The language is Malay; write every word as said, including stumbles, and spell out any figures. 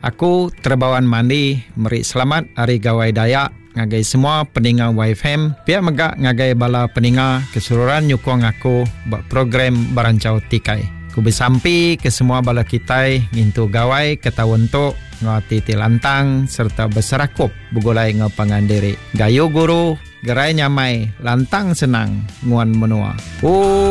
Aku terbawan mandi, meri selamat hari gawai Dayak ngagai semua pendengar Y F M. Pihak megak ngagai bala pendengar keseluruhan nyukong aku buat program Barancau Tikai. Ku bersampi ke semua bala kitai ngintu gawai ketawontok ngati tilantang serta berserakup bugulai ngapangandiri. Gayo guru, gerai nyamai, lantang senang nguan menua. Oh